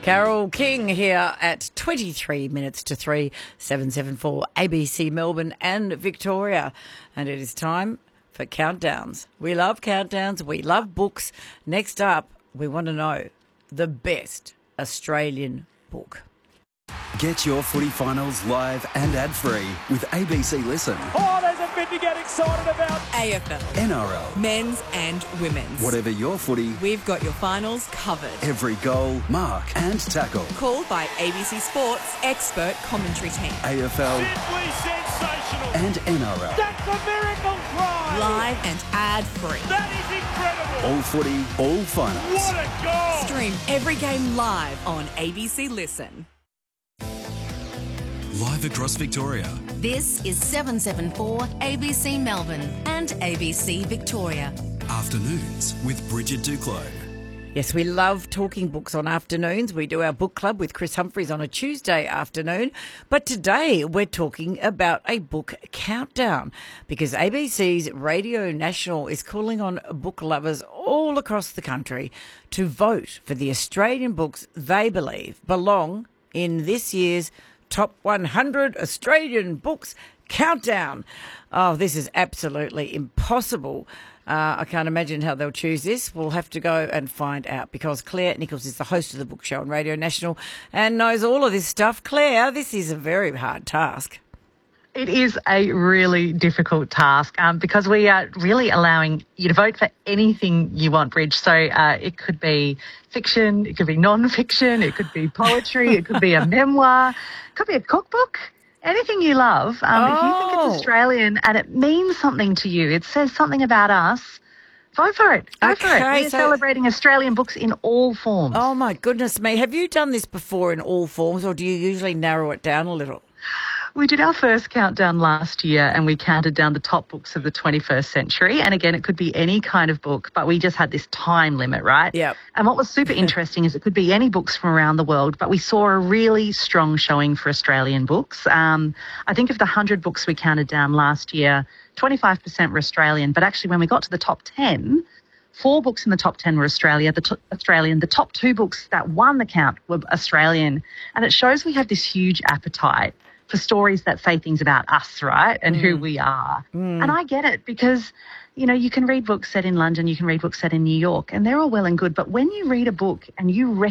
Carole King here at 23 minutes to 3, 774 ABC Melbourne and Victoria. And it is time for countdowns. We love countdowns. We love books. Next up, we want to know the best Australian book. Get your footy finals live and ad-free with ABC Listen. Oh, there's a bit to get excited about. AFL, NRL. men's and women's. Whatever your footy, We've got your finals covered. every goal, mark and tackle. Called by ABC Sports expert commentary team. AFL Simply sensational. and NRL. That's a miracle try. Live and ad-free. That is incredible. All footy, all finals. What a goal. Stream every game live on ABC Listen. Live across Victoria. This is 774 ABC Melbourne and ABC Victoria. Afternoons with Bridget Duclos. Yes, we love talking books on afternoons. We do our book club with Chris Humphries on a Tuesday afternoon. But today we're talking about a book countdown because ABC's Radio National is calling on book lovers all across the country to vote for the Australian books they believe belong in this year's Top 100 Australian Books Countdown. Oh, this is absolutely impossible. I can't imagine how they'll choose this. We'll have to go and find out because Claire Nichols is the host of the book show on Radio National and knows all of this stuff. Claire, this is a very hard task. It is a really difficult task because we are really allowing you to vote for anything you want, Bridge. So it could be fiction, it could be non-fiction, it could be poetry, it could be a memoir, it could be a cookbook, anything you love. If you think it's Australian and it means something to you, it says something about us, vote for it. Go for it. We're celebrating Australian books in all forms. Oh, my goodness me. Have you done this before in all forms or do you usually narrow it down a little? We did our first countdown last year and we counted down the top books of the 21st century. And again, it could be any kind of book, but we just had this time limit, right? Yep. And what was super interesting is it could be any books from around the world, but we saw a really strong showing for Australian books. I think of the 100 books we counted down last year, 25% were Australian, but actually when we got to the top 10, 4 books in the top 10 were Australian. The top 2 books that won the count were Australian. And it shows we have this huge appetite for stories that say things about us, right, and who we are. And I get it because, you know, you can read books set in London, you can read books set in New York, and they're all well and good. But when you read a book and you